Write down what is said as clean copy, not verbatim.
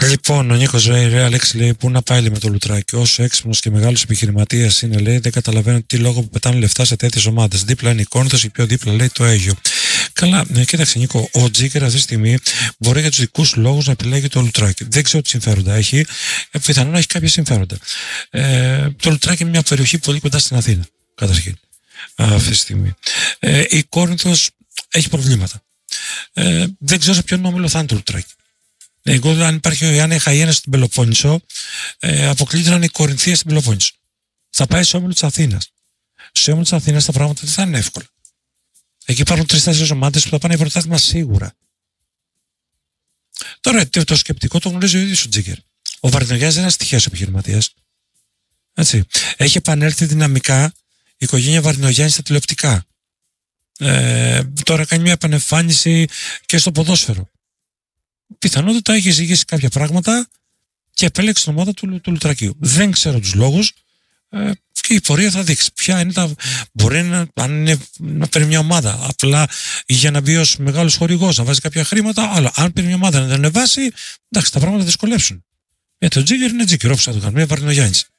Λοιπόν, ο Νίκος λέει, Αλέξη, λέει, πού να πάει με το Λουτράκι. Όσο έξυπνος και μεγάλος επιχειρηματίας είναι, λέει, δεν καταλαβαίνω τι λόγο που πετάνε λεφτά σε τέτοιες ομάδες. Δίπλα είναι η Κόρινθος και πιο δίπλα, λέει, το Αίγιο. Καλά, κοίταξε, Νίκο, ο Τζίκερ αυτή τη στιγμή μπορεί για τους δικούς λόγους να επιλέγει το Λουτράκι. Δεν ξέρω τι συμφέροντα έχει. Πιθανόν να έχει κάποια συμφέροντα. Το Λουτράκι είναι μια περιοχή πολύ κοντά στην Αθήνα, καταρχήν, αυτή τη στιγμή. Η Κόρινθος έχει προβλήματα. Δεν ξέρω σε ποιον όμιλο θα είναι το Λουτράκι. Εγώ, αν υπάρχει ο Ιάννη Χαϊένα στην Πελοπόννησο, αποκλείται να είναι η Κορινθία στην Πελοπόννησο. Θα πάει σε όμιλο της Αθήνας. Σε όμιλο της Αθήνας τα πράγματα δεν θα είναι εύκολα. Εκεί υπάρχουν 3-4 ομάδες που θα πάνε για πρωτάθλημα σίγουρα. Τώρα το σκεπτικό το γνωρίζει ο ίδιος ο Τζίκερ. Ο Βαρδινογιάννης δεν είναι ένας τυχαίος επιχειρηματίας. Έτσι. Έχει επανέλθει δυναμικά η οικογένεια Βαρδινογιάννη στα τηλεοπτικά. Τώρα κάνει μια επανεμφάνιση και στο ποδόσφαιρο. Πιθανότητα έχει ζυγίσει κάποια πράγματα και επέλεξε την ομάδα του Λουτρακίου. Δεν ξέρω τους λόγους και η πορεία θα δείξει. Ποια είναι μπορεί να παίρνει μια ομάδα απλά για να μπει ως μεγάλος χορηγός, να βάζει κάποια χρήματα. Αλλά αν παίρνει μια ομάδα να την ανεβάσει, εντάξει, τα πράγματα θα δυσκολέψουν. Γιατί ο Τζίκερ είναι Τζίκερ, όπως θα το κάνουμε. Βαρδινογιάννης.